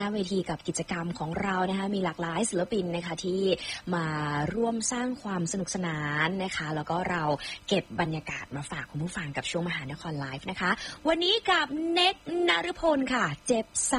หน้าเวทีกับกิจกรรมของเรานะคะมีหลากหลายศิลปินนะคะที่มาร่วมสร้างความสนุกสนานนะคะแล้วก็เราเก็บบรรยากาศมาฝากคุณผู้ฟังกับช่วงมหานครไลฟ์นะคะวันนี้กับเน็กนฤพลค่ะเจ็บซ้